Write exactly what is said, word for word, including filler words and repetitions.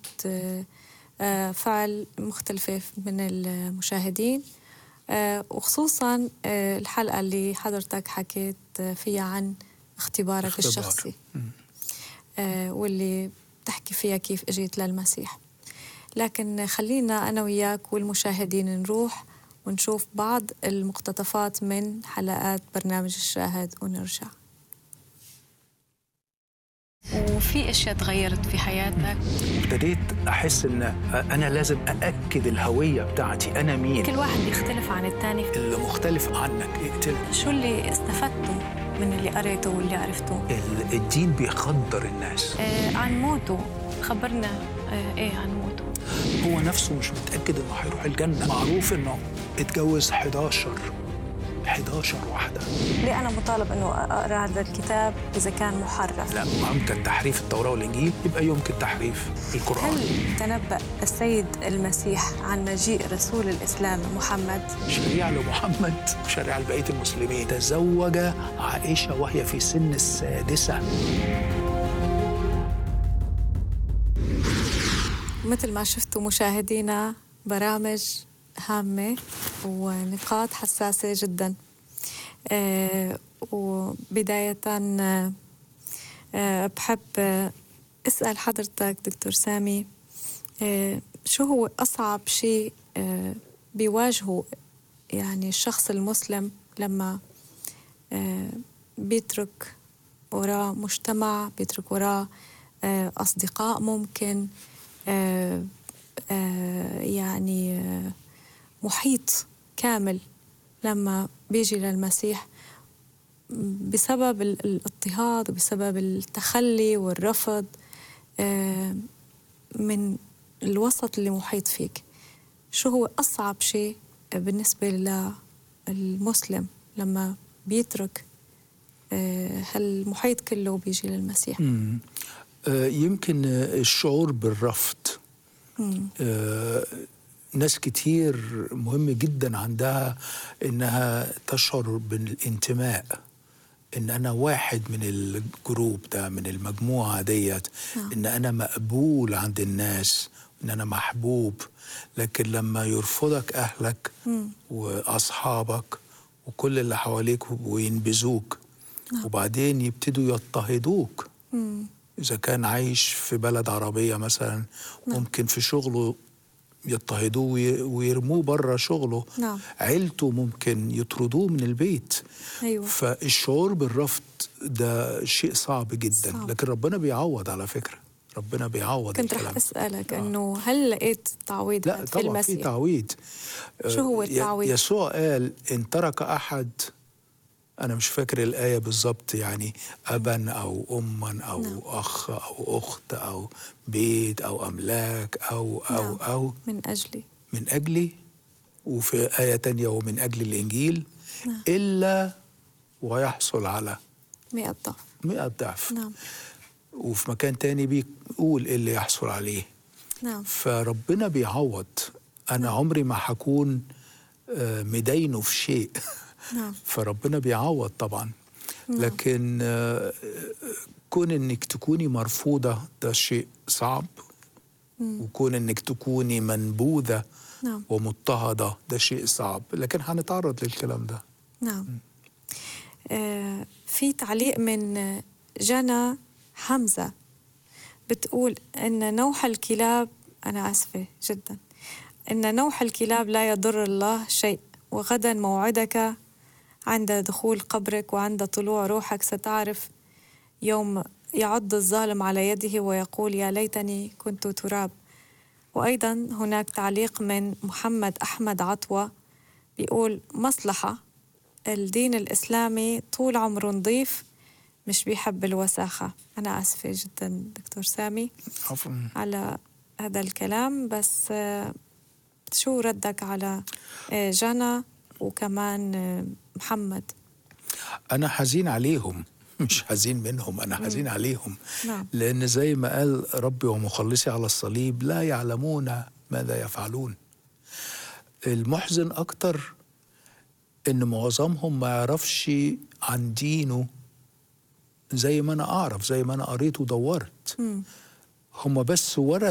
فعل مختلفة من المشاهدين، وخصوصا الحلقة اللي حضرتك حكيت فيها عن اختبارك اختبار. الشخصي واللي بتحكي فيها كيف اجيت للمسيح. لكن خلينا أنا وياك والمشاهدين نروح ونشوف بعض المقتطفات من حلقات برنامج الشاهد ونرجع. وفي اشياء تغيرت في حياتك؟ ابتديت احس ان انا لازم ااكد الهويه بتاعتي، انا مين. كل واحد بيختلف عن الثاني. اللي مختلف عنك اقتله. شو اللي استفدته من اللي قريته واللي عرفته؟ الدين بيخدر الناس. آه عن موته، خبرنا آه ايه عن موته. هو نفسه مش متاكد انه هيروح الجنه. معروف انه اتجوز حداشر واحدة. ليه أنا مطالب أنه أقرأ هذا الكتاب إذا كان محرف؟ لا، يمكن تحريف التوراة والإنجيل، يبقى يمكن تحريف القرآن. هل تنبأ السيد المسيح عن مجيء رسول الإسلام محمد؟ شريعة لمحمد وشريعة لبقية المسلمين. تزوج عائشة وهي في سن السادسة. مثل ما شفتوا مشاهدينا، برامج هامة ونقاط حساسة جدا. أه وبداية أه بحب أسأل حضرتك دكتور سامي، أه شو هو أصعب شيء أه بيواجهه يعني الشخص المسلم لما أه بيترك وراه مجتمع، بيترك وراه أه أصدقاء ممكن أه أه يعني أه محيط كامل، لما بيجي للمسيح بسبب الاضطهاد وبسبب التخلي والرفض من الوسط اللي محيط فيك. شو هو أصعب شيء بالنسبة للمسلم لما بيترك هالمحيط كله وبيجي للمسيح؟ مم. آه يمكن الشعور بالرفض. آه ناس كتير مهم جدا عندها إنها تشعر بالانتماء، إن أنا واحد من الجروب ده، من المجموعة ديت، نعم. إن أنا مقبول عند الناس، إن أنا محبوب. لكن لما يرفضك أهلك مم. وأصحابك وكل اللي حواليك وينبذوك، نعم. وبعدين يبتدوا يضطهدوك. مم. إذا كان عايش في بلد عربية مثلا، نعم. ممكن في شغله يضطهدوه ويرموه بره شغله. نعم. عيلته ممكن يطردوه من البيت. أيوة. فالشعور بالرفض ده شيء صعب جدا، صعب. لكن ربنا بيعوض على فكرة. ربنا بيعوض. كنت رح أسألك آه. أنه هل لقيت تعويض لا في المسيح؟ طبعا في تعويض. شو هو التعويض؟ يسوع قال إن ترك أحد، أنا مش فاكر الآية بالظبط، يعني أبا أو أما أو نعم. أخ أو أخت أو بيت أو أملاك أو أو نعم. أو من أجلي من أجلي، وفي آية تانية ومن أجل الإنجيل، نعم. إلا ويحصل على مئة ضعف. مئة ضعف. نعم. وفي مكان تاني بيقول إيه اللي يحصل عليه. نعم. فربنا بيعوض. أنا نعم. عمري ما هكون مدينه في شيء. نعم. فربنا بيعوض طبعا. نعم. لكن كون إنك تكوني مرفوضة ده شيء صعب. مم. وكون إنك تكوني منبوذة نعم. ومضطهدة ده شيء صعب، لكن هنتعرض للكلام ده. نعم. آه في تعليق من جنى حمزة بتقول إن نوح الكلاب، أنا آسفة جدا، إن نوح الكلاب لا يضر الله شيء، وغدا موعدك عند دخول قبرك وعند طلوع روحك ستعرف يوم يعض الظالم على يده ويقول يا ليتني كنت تراب. وأيضا هناك تعليق من محمد أحمد عطوة بيقول مصلحة، الدين الإسلامي طول عمره نظيف، مش بيحب الوساخة. أنا آسفة جدا دكتور سامي عفوا على هذا الكلام، بس شو ردك على جنى وكمان محمد؟ أنا حزين عليهم، مش حزين منهم، أنا حزين عليهم. نعم. لأن زي ما قال ربي ومخلصي على الصليب لا يعلمون ماذا يفعلون. المحزن أكتر إن معظمهم ما يعرفش عن دينه زي ما أنا أعرف، زي ما أنا قريت ودورت. م. هم بس ورا